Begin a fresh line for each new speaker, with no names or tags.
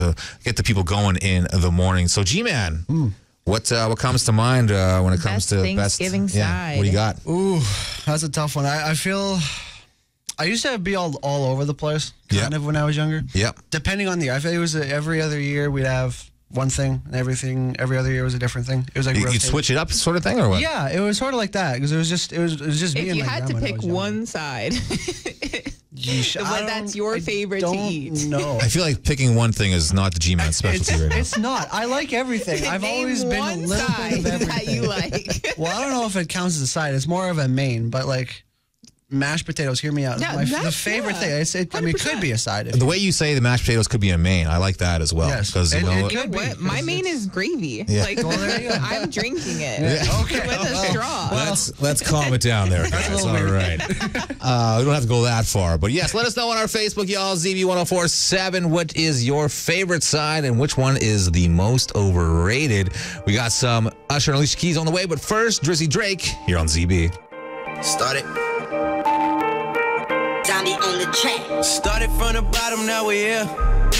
get the people going in the morning. So, G-Man, what comes to mind when it comes to
Thanksgiving
best?
side?
Yeah, what do you got?
Ooh, that's a tough one. I feel I used to be all over the place, kind of when I was younger.
Yep.
Depending on the year, I feel it was every other year we'd have one thing, and every other year was a different thing. It was like
You'd switch it up, sort of thing, or what?
Yeah, it was sort of like that because it was just me.
If
and
you
my
had to
grandma when I
pick
was younger.
one side,
I
that's your favorite to eat.
No,
I feel like picking one thing is not the G-Man specialty right now.
it's not. I like everything. I've
Name
always been a
one
little
side
bit of
that
everything.
you like.
Well, I don't know if it counts as a side. It's more of a main, but like mashed potatoes. Hear me out.
Yeah,
The favorite thing. It could be a side.
The way you say the mashed potatoes could be a main, I like that as well.
Yes.
Because
It
what?
could
You know
be,
what? My main is gravy.
Yeah.
Like,
Well, there you go.
I'm drinking it
Okay.
with a straw.
Let's calm it down there, guys. All right. We don't have to go that far. But yes, let us know on our Facebook, y'all, ZB1047. What is your favorite side and which one is the most overrated? We got some Usher and Alicia Keys on the way. But first, Drizzy Drake here on ZB.
Start it.
Zombie on the track.
Started from the bottom, now we're here.